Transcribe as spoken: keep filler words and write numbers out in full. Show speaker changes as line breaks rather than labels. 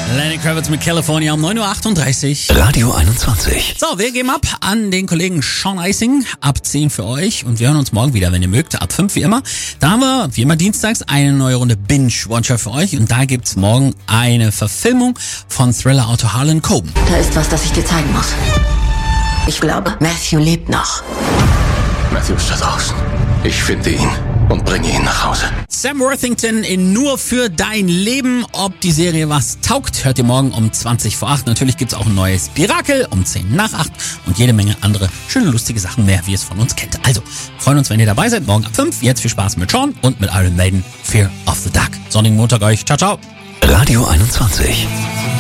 Lenny Kravitz mit California um neun Uhr achtunddreißig.
Radio einundzwanzig.
So, wir geben ab an den Kollegen Sean Icing. Ab zehn für euch. Und wir hören uns morgen wieder, wenn ihr mögt. Ab fünf wie immer. Da haben wir, wie immer dienstags, eine neue Runde Binge-Watcher für euch. Und da gibt's morgen eine Verfilmung von Thriller-Autor Harlan Coben.
Da ist was, das ich dir zeigen muss. Ich glaube, Matthew lebt noch.
Matthew ist da draußen. Ich finde ihn und bringe ihn nach Hause.
Sam Worthington in Nur für dein Leben. Ob die Serie was taugt, hört ihr morgen um zwanzig vor acht. Natürlich gibt's auch ein neues Mirakel um zehn nach acht und jede Menge andere schöne, lustige Sachen mehr, wie ihr es von uns kennt. Also, freuen uns, wenn ihr dabei seid. Morgen ab fünf. Jetzt viel Spaß mit Sean und mit Iron Maiden. Fear of the Dark. Sonnigen Montag euch. Ciao, ciao.
Radio einundzwanzig.